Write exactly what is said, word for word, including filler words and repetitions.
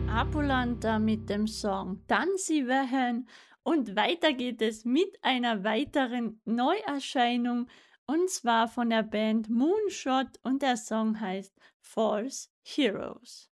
Apulanta mit dem Song „Dann sie wehen“ und weiter geht es mit einer weiteren Neuerscheinung und zwar von der Band Moonshot und der Song heißt „False Heroes“.